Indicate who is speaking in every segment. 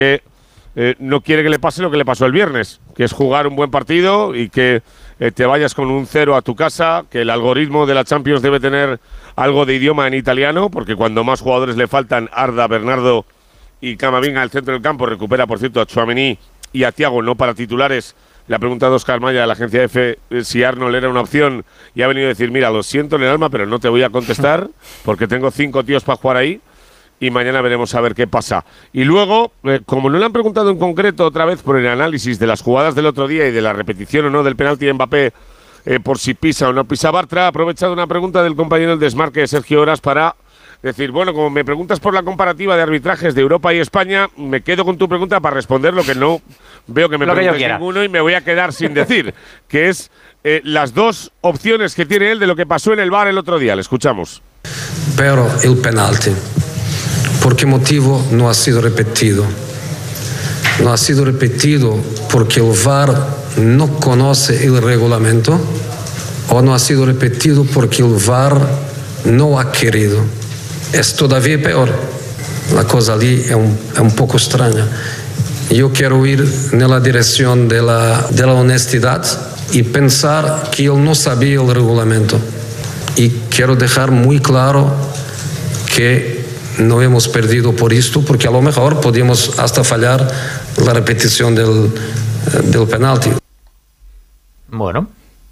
Speaker 1: no quiere que le pase lo que le pasó el viernes, que es jugar un buen partido y que te vayas con un 0 a tu casa, que el algoritmo de la Champions debe tener algo de idioma en italiano, porque cuando más jugadores le faltan, Arda, Bernardo y Camavinga al centro del campo, recupera, por cierto, a Tchouaméni y a Thiago, no para titulares. Le ha preguntado a Óscar Maya de la agencia EFE si Arnold era una opción y ha venido a decir, mira, lo siento en el alma, pero no te voy a contestar porque tengo 5 tíos para jugar ahí y mañana veremos a ver qué pasa. Y luego, como no le han preguntado en concreto otra vez por el análisis de las jugadas del otro día y de la repetición o no del penalti de Mbappé, por si pisa o no pisa Bartra, ha aprovechado una pregunta del compañero del Desmarque, Sergio Horas, para decir, bueno, como me preguntas por la comparativa de arbitrajes de Europa y España, me quedo con tu pregunta para responder lo que no veo que me preguntes ninguno y me voy a quedar sin decir, que es las dos opciones que tiene él de lo que pasó en el VAR el otro día. Le escuchamos.
Speaker 2: Pero el penalti, ¿por qué motivo no ha sido repetido? No ha sido repetido porque el VAR no conoce el reglamento o no ha sido repetido porque el VAR no ha querido. Es todavía peor. La cosa allí es un poco extraña. Yo quiero ir en la dirección de la honestidad y pensar que él no sabía el reglamento. Y quiero dejar muy claro que no hemos perdido por esto, porque a lo mejor podíamos hasta fallar la repetición del penalti.
Speaker 3: Bueno,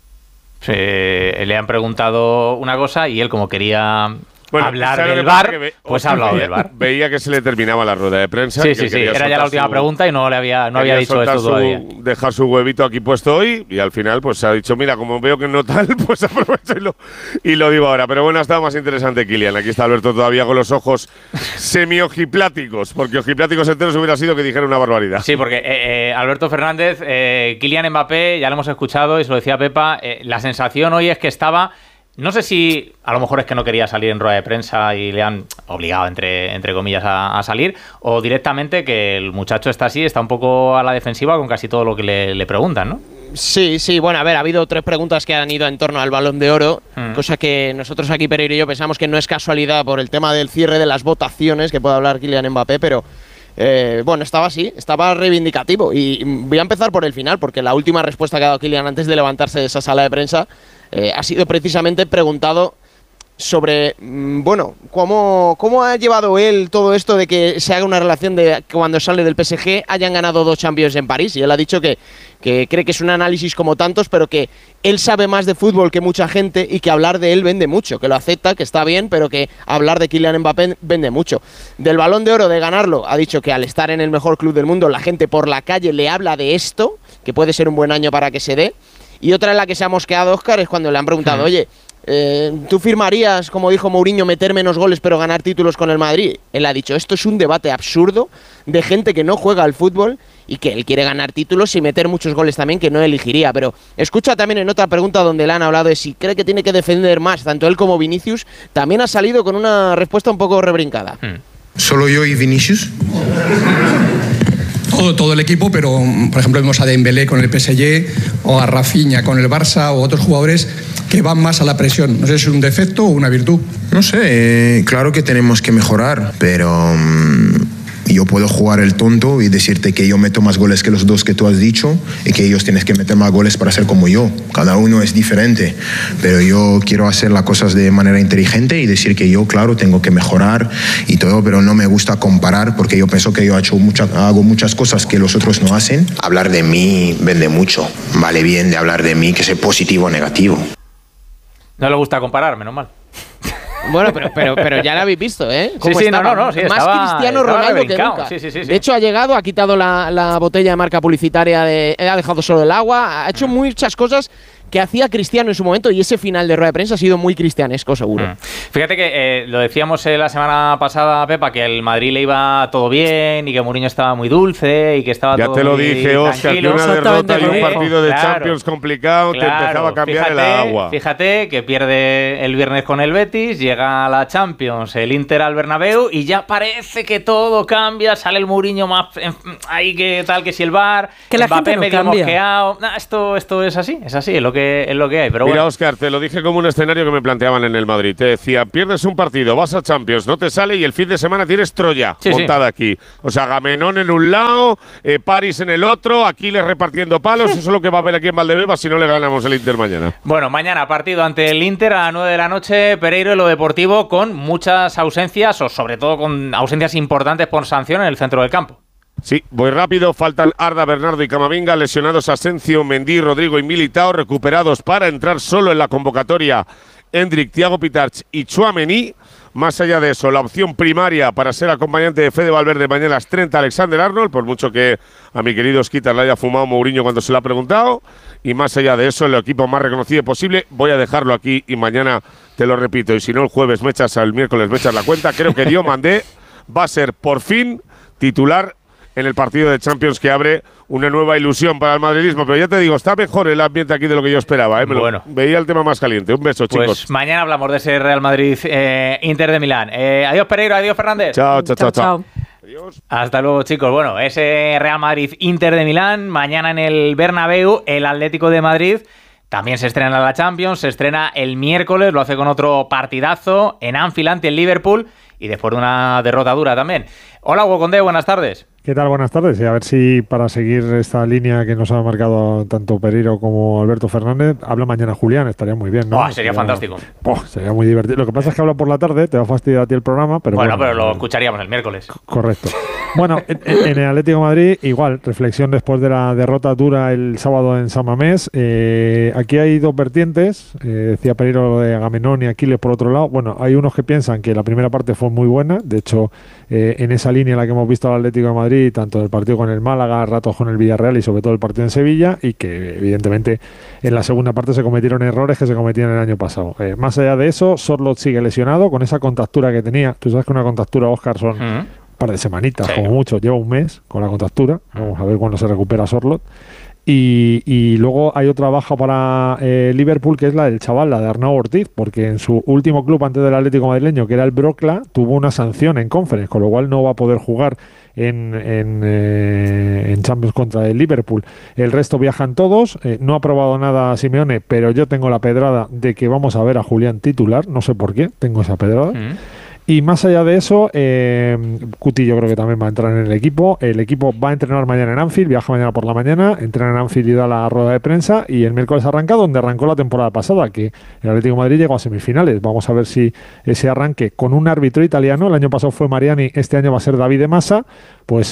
Speaker 3: le han preguntado una cosa y él, como quería hablar del VAR, pues ha hablado del VAR.
Speaker 1: Veía que se le terminaba la rueda de prensa.
Speaker 3: Sí, era ya la última pregunta y no había dicho esto todavía.
Speaker 1: Dejar su huevito aquí puesto hoy y al final pues ha dicho, mira, como veo que no tal, pues aprovecho y lo digo ahora. Pero bueno, ha estado más interesante Kylian. Aquí está Alberto todavía con los ojos semi-ojipláticos, porque ojipláticos enteros hubiera sido que dijera una barbaridad.
Speaker 3: Sí, porque Alberto Fernández, Kylian Mbappé, ya lo hemos escuchado y se lo decía Pepa, la sensación hoy es que estaba... No sé si a lo mejor es que no quería salir en rueda de prensa y le han obligado, entre comillas, a salir, o directamente que el muchacho está así, está un poco a la defensiva con casi todo lo que le preguntan, ¿no?
Speaker 4: Sí, bueno, a ver, ha habido 3 preguntas que han ido en torno al Balón de Oro, cosa que nosotros aquí, Pereiro y yo, pensamos que no es casualidad por el tema del cierre de las votaciones, que puede hablar Kylian Mbappé, pero... bueno, estaba así, estaba reivindicativo. Y voy a empezar por el final, porque la última respuesta que ha dado Kylian antes de levantarse de esa sala de prensa ha sido precisamente preguntado sobre, bueno, cómo ha llevado él todo esto de que se haga una relación de que cuando sale del PSG hayan ganado 2 Champions en París. Y él ha dicho que cree que es un análisis como tantos, pero que él sabe más de fútbol que mucha gente y que hablar de él vende mucho, que lo acepta, que está bien, pero que hablar de Kylian Mbappé vende mucho. Del Balón de Oro, de ganarlo, ha dicho que al estar en el mejor club del mundo, la gente por la calle le habla de esto, que puede ser un buen año para que se dé. Y otra en la que se ha mosqueado Óscar es cuando le han preguntado, oye, ¿tú firmarías, como dijo Mourinho, meter menos goles pero ganar títulos con el Madrid? Él ha dicho, esto es un debate absurdo de gente que no juega al fútbol y que él quiere ganar títulos y meter muchos goles también, que no elegiría. Pero escucha también en otra pregunta donde le han hablado de si cree que tiene que defender más, tanto él como Vinicius, también ha salido con una respuesta un poco rebrincada.
Speaker 5: ¿Solo yo y Vinicius? Todo el equipo, pero por ejemplo vemos a Dembélé con el PSG o a Rafinha con el Barça o otros jugadores que van más a la presión. No sé si es un defecto o una virtud.
Speaker 6: No sé, claro que tenemos que mejorar, pero yo puedo jugar el tonto y decirte que yo meto más goles que los 2 que tú has dicho y que ellos tienen que meter más goles para ser como yo. Cada uno es diferente, pero yo quiero hacer las cosas de manera inteligente y decir que yo, claro, tengo que mejorar y todo, pero no me gusta comparar porque yo pienso que yo hago muchas cosas que los otros no hacen. Hablar de mí vende mucho, vale bien de hablar de mí que sea positivo o negativo.
Speaker 3: No le gusta comparar, menos mal.
Speaker 4: Bueno, pero ya lo habéis visto, ¿eh?
Speaker 3: Sí, no, sí,
Speaker 4: más Cristiano Ronaldo que nunca.
Speaker 3: Sí.
Speaker 4: De hecho, ha llegado, ha quitado la botella de marca publicitaria, ha dejado solo el agua, ha hecho muchas cosas que hacía Cristiano en su momento, y ese final de rueda de prensa ha sido muy cristianesco, seguro.
Speaker 3: Fíjate que lo decíamos la semana pasada, Pepa, que el Madrid le iba todo bien y que Mourinho estaba muy dulce y que estaba
Speaker 1: ya
Speaker 3: todo
Speaker 1: te lo
Speaker 3: muy
Speaker 1: dije, Óscar, que una derrota y un partido de Champions complicado te empezaba a cambiar el agua.
Speaker 3: Fíjate que pierde el viernes con el Betis, llega a la Champions el Inter al Bernabéu y ya parece que todo cambia, sale el Mourinho más ahí que tal, que si el VAR,
Speaker 7: que la
Speaker 3: Mbappé
Speaker 7: gente no
Speaker 3: medio
Speaker 7: cambia.
Speaker 3: mosqueado. Esto es así, es lo que que hay. Pero
Speaker 1: mira,
Speaker 3: bueno.
Speaker 1: Óscar, te lo dije como un escenario que me planteaban en el Madrid. Te decía, pierdes un partido, vas a Champions, no te sale y el fin de semana tienes Troya montada aquí. O sea, Agamenón en un lado, París en el otro, Aquiles repartiendo palos. Eso es lo que va a haber aquí en Valdebebas si no le ganamos el Inter mañana.
Speaker 3: Bueno, mañana partido ante el Inter a las 9 de la noche, Pereiro, en lo deportivo, con muchas ausencias, o sobre todo con ausencias importantes por sanción en el centro del campo.
Speaker 1: Sí, voy rápido. Faltan Arda, Bernardo y Camavinga, lesionados Asencio, Mendy, Rodrigo y Militao, recuperados para entrar solo en la convocatoria Endrick, Thiago Pitarch y Tchouaméni. Más allá de eso, la opción primaria para ser acompañante de Fede Valverde mañana a las 30, Alexander-Arnold, por mucho que a mi querido Esquitas le haya fumado Mourinho cuando se lo ha preguntado. Y más allá de eso, el equipo más reconocido posible, voy a dejarlo aquí y mañana te lo repito. Y si no, el jueves me echas, el miércoles me echas la cuenta. Creo que Diomandé va a ser por fin titular en el partido de Champions que abre una nueva ilusión para el madridismo. Pero ya te digo, está mejor el ambiente aquí de lo que yo esperaba.
Speaker 3: Bueno.
Speaker 1: Veía el tema más caliente. Un beso, chicos.
Speaker 3: Pues mañana hablamos de ese Real Madrid Inter de Milán. Adiós, Pereiro. Adiós, Fernández.
Speaker 1: Chao.
Speaker 3: Adiós. Hasta luego, chicos. Bueno, ese Real Madrid Inter de Milán. Mañana en el Bernabéu, el Atlético de Madrid también se estrena la Champions. Se estrena el miércoles. Lo hace con otro partidazo en Anfield ante el Liverpool. Y después de una derrota dura también. Hola, Hugo Condé. Buenas tardes.
Speaker 7: ¿Qué tal? Buenas tardes. Y a ver si para seguir esta línea que nos ha marcado tanto Pereiro como Alberto Fernández, habla mañana Julián, estaría muy bien, ¿no?
Speaker 3: Sería fantástico.
Speaker 7: Sería muy divertido. Lo que pasa es que habla por la tarde, te va a fastidiar a ti el programa, pero bueno,
Speaker 3: pero lo escucharíamos el miércoles.
Speaker 7: Correcto. Bueno, en el Atlético de Madrid, igual, reflexión después de la derrota dura el sábado en San Mamés. Aquí hay dos vertientes, decía Pereiro lo de Agamenón y Aquiles por otro lado. Bueno, hay unos que piensan que la primera parte fue muy buena, de hecho, en esa línea en la que hemos visto al Atlético de Madrid, tanto el partido con el Málaga, ratos con el Villarreal y sobre todo el partido en Sevilla, y que evidentemente en la segunda parte se cometieron errores que se cometían el año pasado. Más allá de eso, Sorloth sigue lesionado con esa contractura que tenía. Tú sabes que una contractura, Óscar, son un par de semanitas, como mucho, lleva un mes con la contractura. Vamos a ver cuándo se recupera Sorloth. Y luego hay otra baja para Liverpool, que es la del chaval, la de Arnau Ortiz, porque en su último club antes del Atlético madrileño, que era el Brocla, tuvo una sanción en Conference, con lo cual no va a poder jugar en Champions contra el Liverpool. El resto viajan todos, no ha probado nada Simeone, pero yo tengo la pedrada de que vamos a ver a Julián titular, no sé por qué, tengo esa pedrada. Y más allá de eso, Cuti yo creo que también va a entrar en el equipo. El equipo va a entrenar mañana en Anfield, viaja mañana por la mañana, entrena en Anfield y da la rueda de prensa. Y el miércoles arranca donde arrancó la temporada pasada, que el Atlético de Madrid llegó a semifinales. Vamos a ver si ese arranque con un árbitro italiano, el año pasado fue Mariani, este año va a ser David de Massa, pues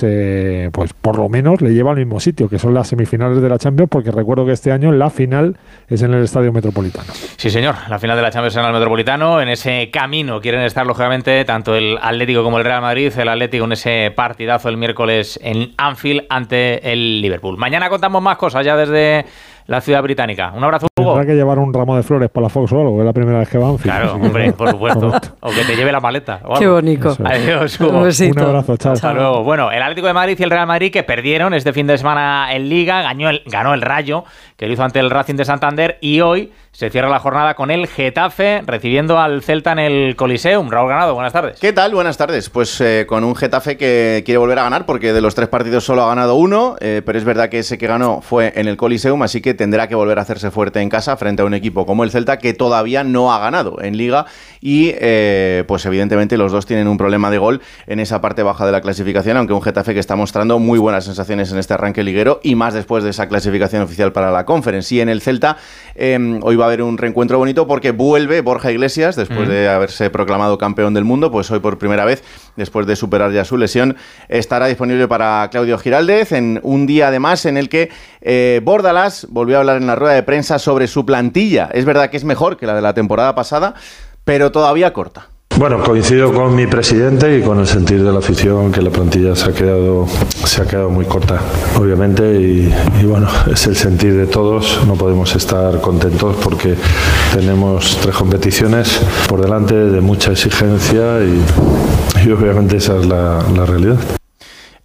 Speaker 7: por lo menos le lleva al mismo sitio, que son las semifinales de la Champions, porque recuerdo que este año la final es en el Estadio Metropolitano.
Speaker 3: Sí, señor, la final de la Champions en el Metropolitano. En ese camino quieren estar, lógicamente, tanto el Atlético como el Real Madrid. El Atlético en ese partidazo el miércoles en Anfield ante el Liverpool. Mañana contamos más cosas ya desde la ciudad británica. Un abrazo, Hugo.
Speaker 7: Tendrá que llevar un ramo de flores para la Fox o algo, es la primera vez que va a Anfield.
Speaker 3: Claro, hombre, por supuesto. O que te lleve la maleta.
Speaker 8: Qué bonito.
Speaker 3: Adiós, Hugo.
Speaker 7: Un abrazo, chao.
Speaker 3: Hasta luego. Bueno, el Atlético de Madrid y el Real Madrid, que perdieron este fin de semana en Liga, ganó el Rayo, que lo hizo ante el Racing de Santander, y hoy se cierra la jornada con el Getafe recibiendo al Celta en el Coliseum. Raúl Granado, buenas tardes.
Speaker 9: ¿Qué tal? Buenas tardes. Pues con un Getafe que quiere volver a ganar, porque de los 3 partidos solo ha ganado uno, pero es verdad que ese que ganó fue en el Coliseum, así que tendrá que volver a hacerse fuerte en casa frente a un equipo como el Celta, que todavía no ha ganado en Liga, y pues evidentemente los dos tienen un problema de gol en esa parte baja de la clasificación, aunque un Getafe que está mostrando muy buenas sensaciones en este arranque liguero, y más después de esa clasificación oficial para la Conference. Y en el Celta hoy va a haber un reencuentro bonito, porque vuelve Borja Iglesias después de haberse proclamado campeón del mundo. Pues hoy por primera vez, después de superar ya su lesión, estará disponible para Claudio Giraldez, en un día además en el que Bordalás volvió a hablar en la rueda de prensa sobre su plantilla. Es verdad que es mejor que la de la temporada pasada, pero todavía corta.
Speaker 10: Bueno, coincido con mi presidente y con el sentir de la afición, que la plantilla se ha quedado muy corta, obviamente, y bueno, es el sentir de todos. No podemos estar contentos porque tenemos 3 competiciones por delante de mucha exigencia y obviamente esa es la realidad.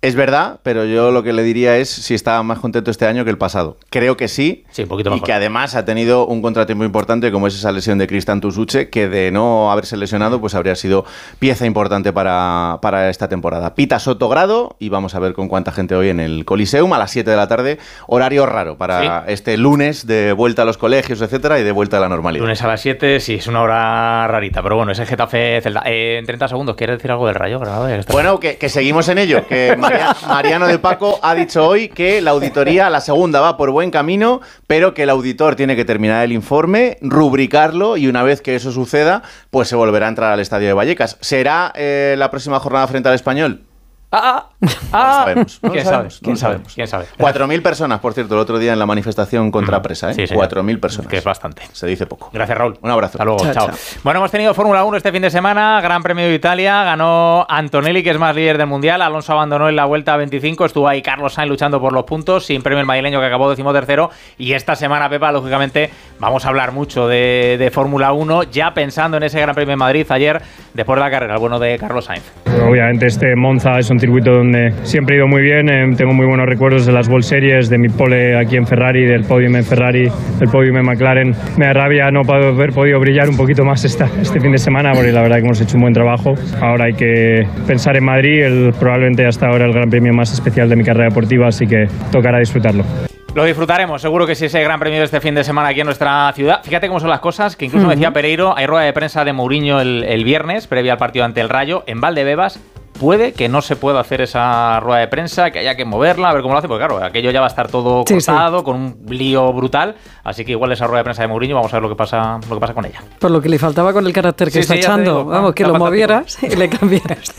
Speaker 9: Es verdad, pero yo lo que le diría es si estaba más contento este año que el pasado. Creo que sí,
Speaker 3: un poquito mejor.
Speaker 9: Y que además ha tenido un contratiempo importante como es esa lesión de Cristian Tusuche, que de no haberse lesionado pues habría sido pieza importante para esta temporada. Pita Soto Grado y vamos a ver con cuánta gente hoy en el Coliseum a las 7 de la tarde, horario raro para este lunes de vuelta a los colegios, etcétera, y de vuelta a la normalidad.
Speaker 3: Lunes a las 7, sí, es una hora rarita, pero bueno, ese Getafe Celta. En 30 segundos, ¿quieres decir algo del Rayo?
Speaker 9: Bueno, que seguimos en ello, que Mariano de Paco ha dicho hoy que la auditoría, la segunda, va por buen camino, pero que el auditor tiene que terminar el informe, rubricarlo y una vez que eso suceda, pues se volverá a entrar al estadio de Vallecas. ¿Será la próxima jornada frente al Español?
Speaker 3: No sabemos.
Speaker 9: ¿Quién sabe? 4.000 personas, por cierto, el otro día en la manifestación contra Presa, ¿eh? Sí, 4.000 personas.
Speaker 3: Que es bastante.
Speaker 9: Se dice poco.
Speaker 3: Gracias, Raúl.
Speaker 9: Un abrazo.
Speaker 3: Hasta luego. Chao. Bueno, hemos tenido Fórmula 1 este fin de semana, Gran Premio de Italia, ganó Antonelli, que es más líder del Mundial, Alonso abandonó en la vuelta 25, estuvo ahí Carlos Sainz luchando por los puntos, sin premio el madrileño que acabó 13º, y esta semana, Pepa, lógicamente, vamos a hablar mucho de Fórmula 1, ya pensando en ese Gran Premio de Madrid ayer, después de la carrera, el bueno de Carlos Sainz.
Speaker 8: Obviamente este Monza es un circuito donde siempre he ido muy bien, tengo muy buenos recuerdos de las World Series, de mi pole aquí en Ferrari, del podium en Ferrari, del podium en McLaren. Me da rabia no haber podido brillar un poquito más este fin de semana, porque la verdad que hemos hecho un buen trabajo. Ahora hay que pensar en Madrid, probablemente hasta ahora el gran premio más especial de mi carrera deportiva, así que tocará disfrutarlo.
Speaker 3: Lo disfrutaremos, seguro que sí, ese gran premio de este fin de semana aquí en nuestra ciudad. Fíjate cómo son las cosas, que incluso me decía Pereiro, hay rueda de prensa de Mourinho el viernes, previa al partido ante el Rayo, en Valdebebas. Puede que no se pueda hacer esa rueda de prensa, que haya que moverla, a ver cómo lo hace, porque claro, aquello ya va a estar todo cortado, con un lío brutal, así que igual esa rueda de prensa de Mourinho, vamos a ver lo que pasa con ella.
Speaker 11: Por lo que le faltaba con el carácter que está echando, vamos, que lo movieras y le cambiaras.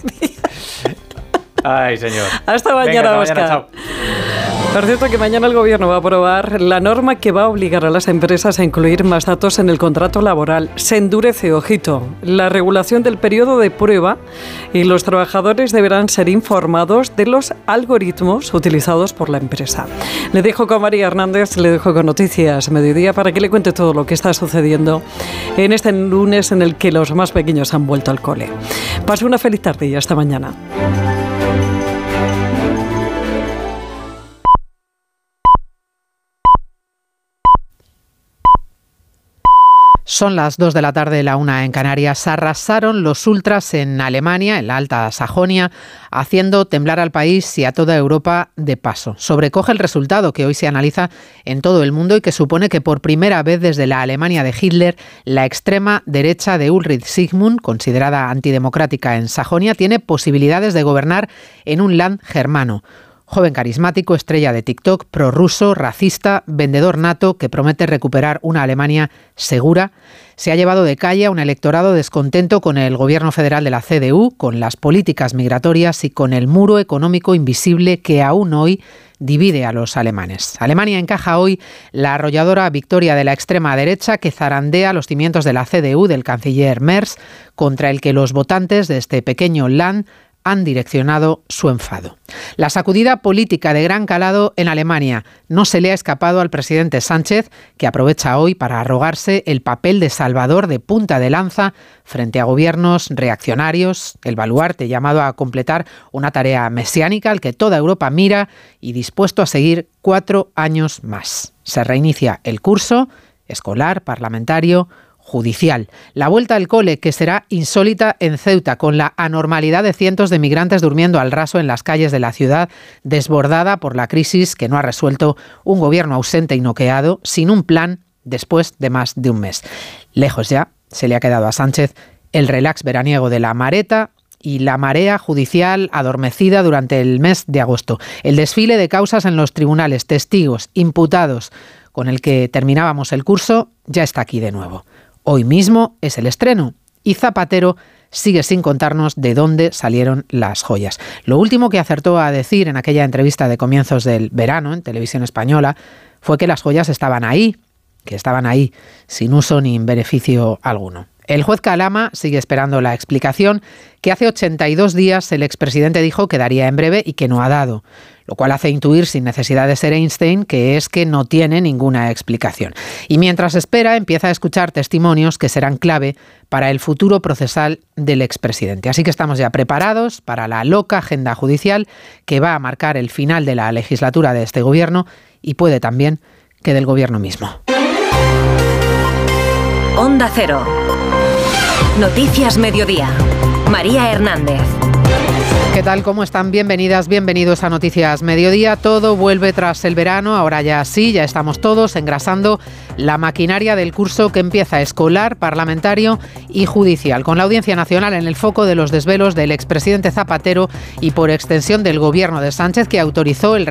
Speaker 3: Ay, señor.
Speaker 11: Hasta mañana, Óscar. Chao. Por cierto, que mañana el Gobierno va a aprobar la norma que va a obligar a las empresas a incluir más datos en el contrato laboral. Se endurece, ojito, la regulación del periodo de prueba y los trabajadores deberán ser informados de los algoritmos utilizados por la empresa. Le dejo con María Hernández, le dejo con Noticias Mediodía para que le cuente todo lo que está sucediendo en este lunes en el que los más pequeños han vuelto al cole. Pase una feliz tarde y hasta mañana.
Speaker 12: Son las 2 de la tarde, la 1 en Canarias. Arrasaron los ultras en Alemania, en la Alta Sajonia, haciendo temblar al país y a toda Europa de paso. Sobrecoge el resultado que hoy se analiza en todo el mundo y que supone que por primera vez desde la Alemania de Hitler, la extrema derecha de Ulrich Zygmunt, considerada antidemocrática en Sajonia, tiene posibilidades de gobernar en un land germano. Joven carismático, estrella de TikTok, prorruso, racista, vendedor nato que promete recuperar una Alemania segura, se ha llevado de calle a un electorado descontento con el gobierno federal de la CDU, con las políticas migratorias y con el muro económico invisible que aún hoy divide a los alemanes. Alemania encaja hoy la arrolladora victoria de la extrema derecha que zarandea los cimientos de la CDU del canciller Merz, contra el que los votantes de este pequeño land han direccionado su enfado. La sacudida política de gran calado en Alemania no se le ha escapado al presidente Sánchez, que aprovecha hoy para arrogarse el papel de salvador de punta de lanza frente a gobiernos reaccionarios, el baluarte llamado a completar una tarea mesiánica al que toda Europa mira y dispuesto a seguir 4 años más. Se reinicia el curso escolar, parlamentario, judicial. La vuelta al cole, que será insólita en Ceuta, con la anormalidad de cientos de migrantes durmiendo al raso en las calles de la ciudad, desbordada por la crisis que no ha resuelto un gobierno ausente y noqueado, sin un plan después de más de un mes. Lejos ya se le ha quedado a Sánchez el relax veraniego de la Mareta y la marea judicial adormecida durante el mes de agosto. El desfile de causas en los tribunales, testigos, imputados, con el que terminábamos el curso, ya está aquí de nuevo. Hoy mismo es el estreno y Zapatero sigue sin contarnos de dónde salieron las joyas. Lo último que acertó a decir en aquella entrevista de comienzos del verano en Televisión Española fue que las joyas estaban ahí, sin uso ni beneficio alguno. El juez Calama sigue esperando la explicación que hace 82 días el expresidente dijo que daría en breve y que no ha dado, lo cual hace intuir, sin necesidad de ser Einstein, que es que no tiene ninguna explicación. Y mientras espera, empieza a escuchar testimonios que serán clave para el futuro procesal del expresidente. Así que estamos ya preparados para la loca agenda judicial que va a marcar el final de la legislatura de este gobierno y puede también que del gobierno mismo.
Speaker 13: Onda Cero. Noticias Mediodía. María Hernández.
Speaker 12: ¿Qué tal? ¿Cómo están? Bienvenidas, bienvenidos a Noticias Mediodía. Todo vuelve tras el verano, ahora ya sí, ya estamos todos engrasando la maquinaria del curso que empieza escolar, parlamentario y judicial, con la Audiencia Nacional en el foco de los desvelos del expresidente Zapatero y por extensión del gobierno de Sánchez, que autorizó el